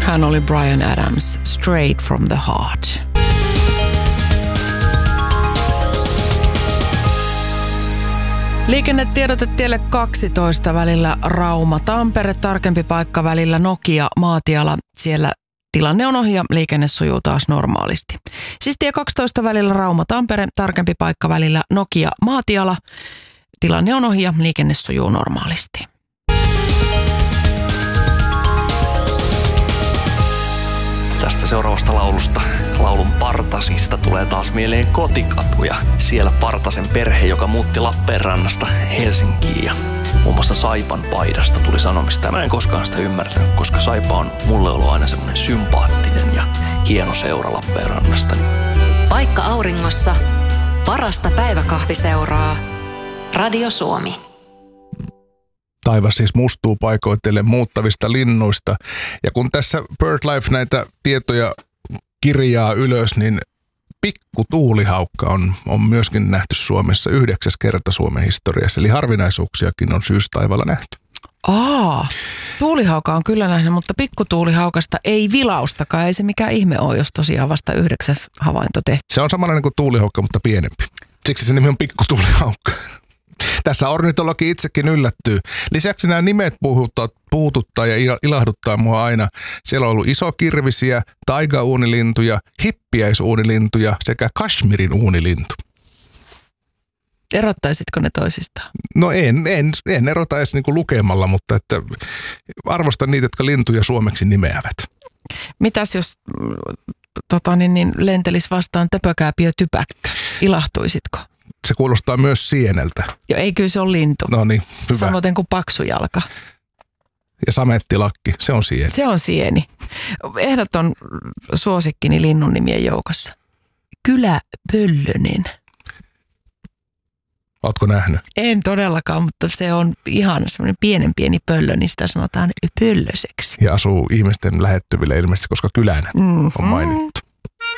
Hän oli Bryan Adams, Straight from the Heart. Liikennetiedote tielle 12 välillä Rauma-Tampere, tarkempi paikka välillä Nokia-Maatiala. Siellä tilanne on ohi ja liikenne sujuu taas normaalisti. Siis tie 12 välillä Rauma-Tampere, tarkempi paikka välillä Nokia-Maatiala. Tilanne on ohi ja liikenne sujuu normaalisti. Tästä seuraavasta laulusta, laulun Partasista, tulee taas mieleen kotikatu ja siellä Partasen perhe, joka muutti Lappeenrannasta Helsinkiin ja muun muassa Saipan paidasta tuli sanomista. Mä en koskaan sitä ymmärtänyt, koska Saipa on mulle ollut aina semmoinen sympaattinen ja hieno seura Lappeenrannasta. Paikka auringossa, parasta päiväkahviseuraa, Radio Suomi. Taivas siis mustuu paikoitellen muuttavista linnuista. Ja kun tässä BirdLife näitä tietoja kirjaa ylös, niin pikkutuulihaukka on myöskin nähty Suomessa 9. kerta Suomen historiassa. Eli harvinaisuuksiakin on syystaivaalla nähty. Tuulihauka on kyllä nähnyt, mutta pikkutuulihaukasta ei vilaustakaan. Ei se mikään ihme ole, jos tosiaan vasta 9. havainto tehty. Se on samanlainen kuin tuulihaukka, mutta pienempi. Siksi se nimi on pikkutuulihaukka. Tässä ornitologi itsekin yllättyy. Lisäksi nämä nimet puhututtaa ja ilahduttaa mua aina. Siellä on ollut isokirvisiä, taigauunilintuja, hippiäisuunilintuja sekä Kashmirin uunilintu. Erottaisitko ne toisistaan? No en erota edes niinku lukemalla, mutta että arvostan niitä, jotka lintuja suomeksi nimeävät. Mitäs jos lentelis vastaan töpökääpiö typäkkä? Ilahtuisitko? Se kuulostaa myös sieneltä. Jo, ei kyllä se on lintu. No niin, hyvä. Samoin kuin paksujalka. Ja samettilakki, se on sieni. Se on sieni. Ehdoton suosikkini linnun nimien joukossa. Kyläpöllönen. Ootko nähnyt? En todellakaan, mutta se on ihan semmoinen pieni pöllö, niin sitä sanotaan pöllöseksi. Ja asuu ihmisten lähettyville ilmeisesti, koska kylänä on mainittu.